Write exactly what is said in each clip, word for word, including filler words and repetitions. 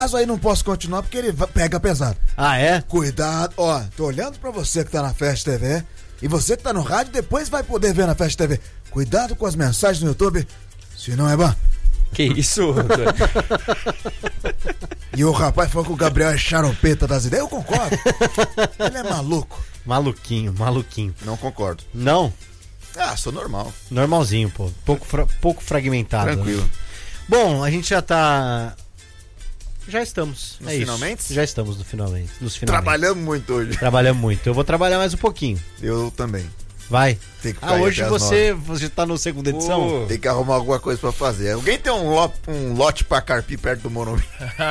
Mas aí não posso continuar porque ele pega pesado. Ah, é? Cuidado, ó, tô olhando pra você que tá na Fast T V e você que tá no rádio depois vai poder ver na Fast T V. Cuidado com as mensagens no YouTube, senão é bom. Que isso? E o rapaz falou que o Gabriel é charopeta das ideias. Eu concordo. Ele é maluco. Maluquinho, maluquinho. Não concordo. Não? Ah, sou normal. Normalzinho, pô. Pouco, fra- pouco fragmentado. Tranquilo. Né? Bom, a gente já tá... Já estamos. Nos é finalmente? Isso. Já estamos no finalmente, nos finalmente. Trabalhamos muito hoje. Trabalhamos muito. Eu vou trabalhar mais um pouquinho. Eu também. Vai. Tem que ah, hoje você, você tá na segunda edição? Oh. Tem que arrumar alguma coisa pra fazer. Alguém tem um lote, um lote pra carpir perto do Morumbi?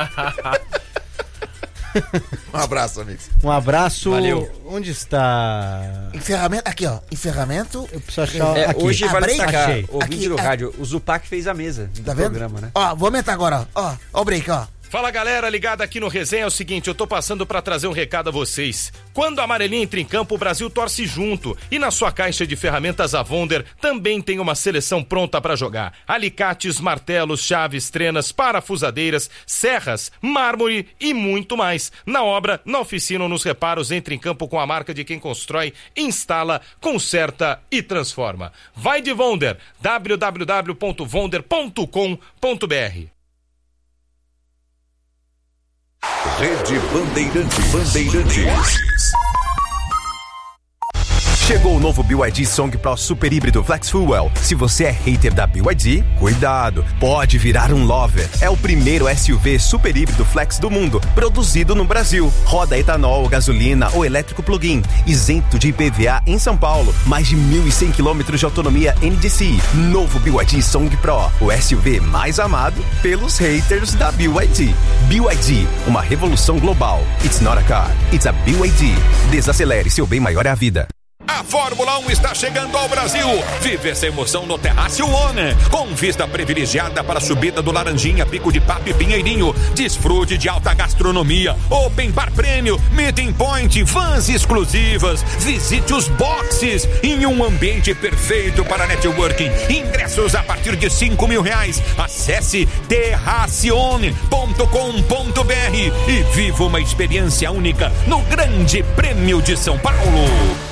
Um abraço, amigos. Um abraço. Valeu. Onde está? Encerramento, aqui ó, encerramento. Eu preciso achar É, aqui. hoje vale Abrei? destacar, Achei. ouvinte Aqui, do a- rádio, o Zupac fez a mesa do Tá vendo? programa, né? Ó, vou aumentar agora, ó. Ó o break, ó. Fala galera, ligada aqui no Resenha, é o seguinte, eu tô passando pra trazer um recado a vocês. Quando a amarelinha entra em campo, o Brasil torce junto. E na sua caixa de ferramentas Avonder também tem uma seleção pronta pra jogar. Alicates, martelos, chaves, trenas, parafusadeiras, serras, mármore e muito mais. Na obra, na oficina ou nos reparos, entre em campo com a marca de quem constrói, instala, conserta e transforma. Vai de Vonder, w w w ponto vonder ponto com ponto b r. Rede Bandeirantes. Bandeirantes. Chegou o novo B Y D Song Pro Super Híbrido Flex Fuel. Se você é hater da B Y D, cuidado, pode virar um lover. É o primeiro S U V super híbrido flex do mundo, produzido no Brasil. Roda etanol, gasolina ou elétrico plug-in, isento de I P V A em São Paulo. Mais de mil e cem quilômetros de autonomia N D C I. Novo B Y D Song Pro, o S U V mais amado pelos haters da B Y D. B Y D, uma revolução global. It's not a car, it's a B Y D. Desacelere, seu bem maior é a vida. A Fórmula um está chegando ao Brasil. Vive essa emoção no Terrácio One. Com vista privilegiada para a subida do Laranjinha, Pico de Papo e Pinheirinho. Desfrute de alta gastronomia, Open Bar Prêmio, Meeting Point, vans exclusivas. Visite os boxes em um ambiente perfeito para networking. Ingressos a partir de cinco mil reais. Acesse terracione ponto com ponto b r e viva uma experiência única no Grande Prêmio de São Paulo.